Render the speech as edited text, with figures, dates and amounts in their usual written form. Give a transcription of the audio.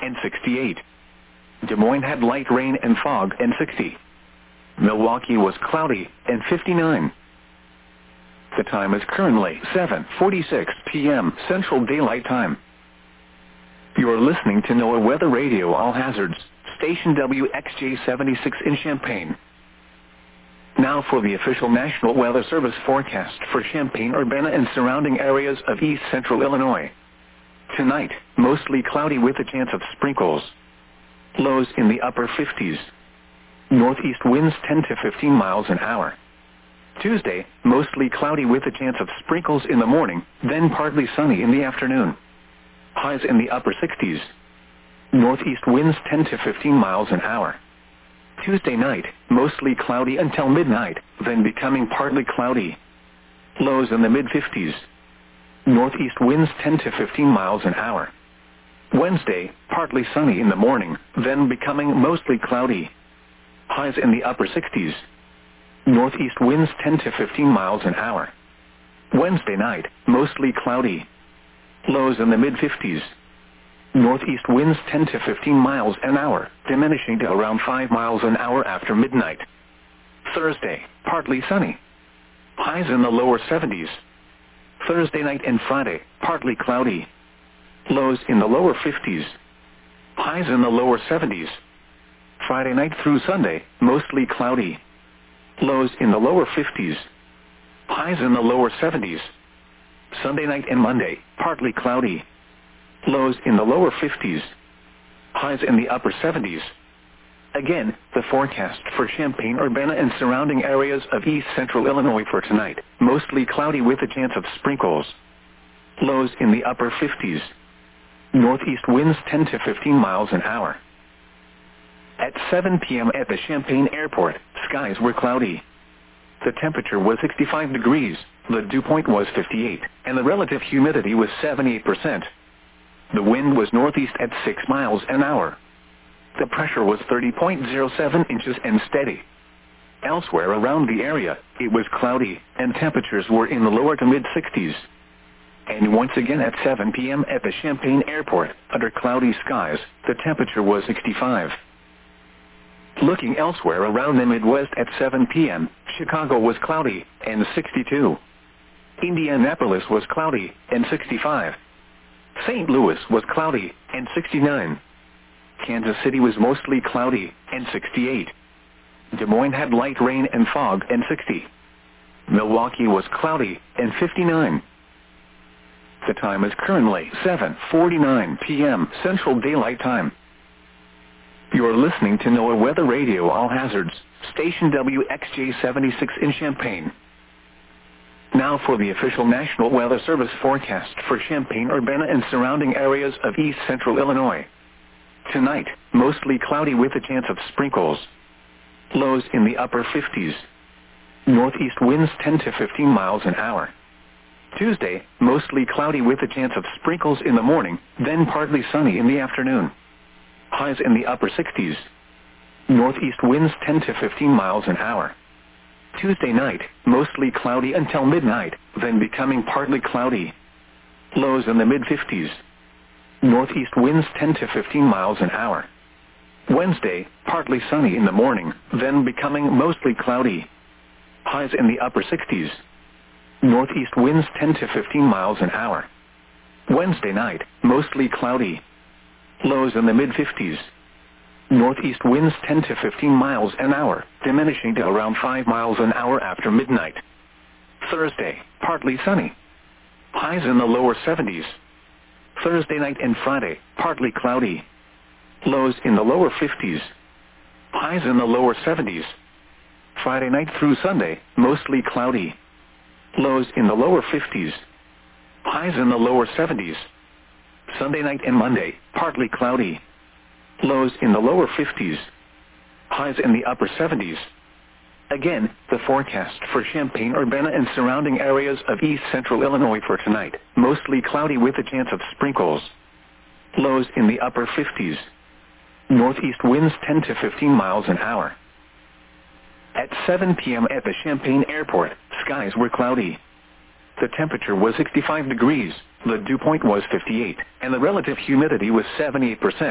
and 68. Des Moines had light rain and fog and 60. Milwaukee was cloudy and 59. The time is currently 7:46 p.m. Central Daylight Time. You are listening to NOAA Weather Radio All Hazards, station WXJ-76 in Champaign. Now for the official National Weather Service forecast for Champaign-Urbana and surrounding areas of east central Illinois. Tonight, mostly cloudy with a chance of sprinkles. Lows in the upper 50s. Northeast winds 10 to 15 miles an hour. Tuesday, mostly cloudy with a chance of sprinkles in the morning, then partly sunny in the afternoon. Highs in the upper 60s. Northeast winds 10 to 15 miles an hour. Tuesday night, mostly cloudy until midnight, then becoming partly cloudy. Lows in the mid-50s. Northeast winds 10 to 15 miles an hour. Wednesday, partly sunny in the morning, then becoming mostly cloudy. Highs in the upper 60s. Northeast winds 10 to 15 miles an hour. Wednesday night, mostly cloudy. Lows in the mid-50s. Northeast winds 10 to 15 miles an hour, diminishing to around 5 miles an hour after midnight. Thursday, partly sunny. Highs in the lower 70s. Thursday night and Friday, partly cloudy. Lows in the lower 50s. Highs in the lower 70s. Friday night through Sunday, mostly cloudy. Lows in the lower 50s. Highs in the lower 70s. Sunday night and Monday, partly cloudy. Lows in the lower 50s. Highs in the upper 70s. Again, the forecast for Champaign-Urbana and surrounding areas of east central Illinois for tonight. Mostly cloudy with a chance of sprinkles. Lows in the upper 50s. Northeast winds 10 to 15 miles an hour. At 7 p.m. at the Champaign Airport, skies were cloudy. The temperature was 65 degrees, the dew point was 58, and the relative humidity was 78%. The wind was northeast at 6 miles an hour. The pressure was 30.07 inches and steady. Elsewhere around the area, it was cloudy, and temperatures were in the lower to mid-60s. And once again at 7 p.m. at the Champaign Airport, under cloudy skies, the temperature was 65. Looking elsewhere around the Midwest at 7 p.m., Chicago was cloudy, and 62. Indianapolis was cloudy, and 65. St. Louis was cloudy, and 69. Kansas City was mostly cloudy, and 68. Des Moines had light rain and fog, and 60. Milwaukee was cloudy, and 59. The time is currently 7:49 p.m. Central Daylight Time. You are listening to NOAA Weather Radio All Hazards, station WXJ-76 in Champaign. Now for the official National Weather Service forecast for Champaign-Urbana and surrounding areas of east central Illinois. Tonight, mostly cloudy with a chance of sprinkles. Lows in the upper 50s. Northeast winds 10 to 15 miles an hour. Tuesday, mostly cloudy with a chance of sprinkles in the morning, then partly sunny in the afternoon. Highs in the upper 60s. Northeast winds 10 to 15 miles an hour. Tuesday night, mostly cloudy until midnight, then becoming partly cloudy. Lows in the mid-50s. Northeast winds 10 to 15 miles an hour. Wednesday, partly sunny in the morning, then becoming mostly cloudy. Highs in the upper 60s. Northeast winds 10 to 15 miles an hour. Wednesday night, mostly cloudy. Lows in the mid-50s. Northeast winds 10 to 15 miles an hour, diminishing to around 5 miles an hour after midnight. Thursday, partly sunny. Highs in the lower 70s. Thursday night and Friday, partly cloudy. Lows in the lower 50s. Highs in the lower 70s. Friday night through Sunday, mostly cloudy. Lows in the lower 50s. Highs in the lower 70s. Sunday night and Monday, partly cloudy. Lows in the lower 50s. Highs in the upper 70s. Again, the forecast for Champaign-Urbana and surrounding areas of east central Illinois for tonight. Mostly cloudy with a chance of sprinkles. Lows in the upper 50s. Northeast winds 10 to 15 miles an hour. At 7 p.m. at the Champaign Airport, skies were cloudy. The temperature was 65 degrees, the dew point was 58, and the relative humidity was 78%.